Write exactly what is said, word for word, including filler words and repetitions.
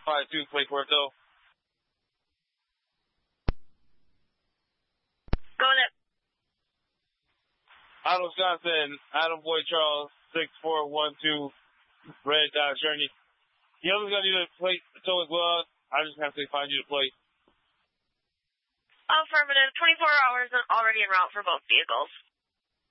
five two, plate Puerto. Go with it. Out of Wisconsin, Adam Boy Charles, six four one two, Red Dodge Journey. The other's going to need a plate tow as well. I just have to find you the plate. Affirmative. twenty-four hours and already en route for both vehicles.